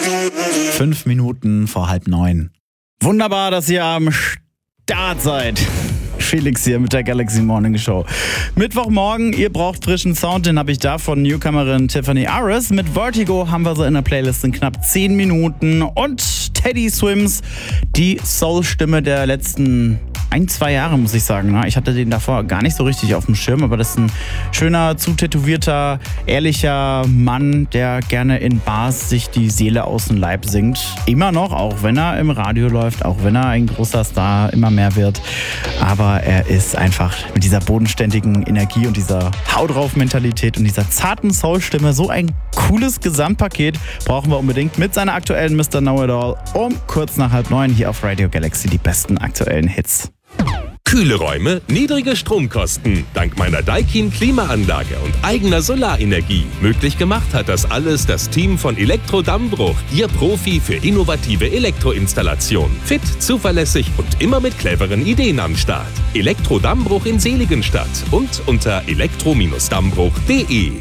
5 Minuten vor 8:30. Wunderbar, dass ihr am Start seid. Felix hier mit der Galaxy Morning Show. Mittwochmorgen, ihr braucht frischen Sound, den habe ich da von Newcomerin Tiffany Aris. Mit Vertigo haben wir so in der Playlist in knapp 10 Minuten. Und Teddy Swims, die Soul-Stimme der letzten 1-2 Jahre, muss ich sagen. Ich hatte den davor gar nicht so richtig auf dem Schirm, aber das ist ein schöner, zutätowierter, ehrlicher Mann, der gerne in Bars sich die Seele aus dem Leib singt. Immer noch, auch wenn er im Radio läuft, auch wenn er ein großer Star immer mehr wird. Aber er ist einfach mit dieser bodenständigen Energie und dieser Hau-drauf-Mentalität und dieser zarten Soul-Stimme so ein cooles Gesamtpaket brauchen wir unbedingt mit seiner aktuellen Mr. Know-It-All um kurz nach 8:30 hier auf Radio Galaxy die besten aktuellen Hits. Kühle Räume, niedrige Stromkosten. Dank meiner Daikin Klimaanlage und eigener Solarenergie. Möglich gemacht hat das alles das Team von Elektro-Dammbruch, Ihr Profi für innovative Elektroinstallation. Fit, zuverlässig und immer mit cleveren Ideen am Start. Elektro-Dammbruch in Seligenstadt und unter elektro-dammbruch.de.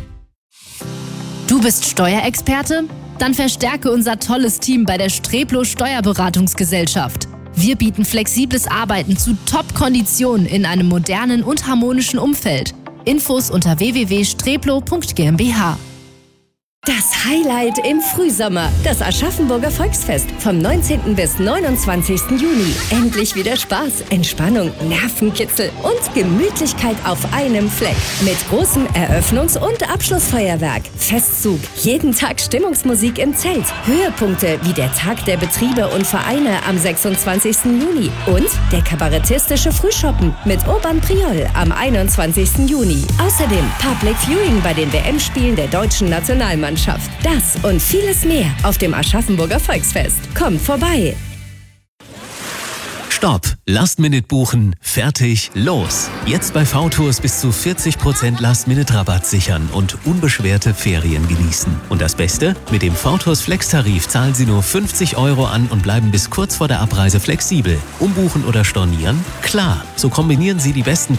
Du bist Steuerexperte? Dann verstärke unser tolles Team bei der Streplo Steuerberatungsgesellschaft. Wir bieten flexibles Arbeiten zu Top-Konditionen in einem modernen und harmonischen Umfeld. Infos unter www.streplo.gmbH. Das Highlight im Frühsommer, das Aschaffenburger Volksfest vom 19. bis 29. Juni. Endlich wieder Spaß, Entspannung, Nervenkitzel und Gemütlichkeit auf einem Fleck. Mit großem Eröffnungs- und Abschlussfeuerwerk, Festzug, jeden Tag Stimmungsmusik im Zelt, Höhepunkte wie der Tag der Betriebe und Vereine am 26. Juni und der kabarettistische Frühschoppen mit Urban Priol am 21. Juni. Außerdem Public Viewing bei den WM-Spielen der deutschen Nationalmannschaft. Das und vieles mehr auf dem Aschaffenburger Volksfest. Kommt vorbei! Stopp! Last-Minute buchen, fertig, los! Jetzt bei VTours bis zu 40% Last-Minute-Rabatt sichern und unbeschwerte Ferien genießen. Und das Beste? Mit dem VTours Flex-Tarif zahlen Sie nur 50 € an und bleiben bis kurz vor der Abreise flexibel. Umbuchen oder stornieren? Klar! So kombinieren Sie die besten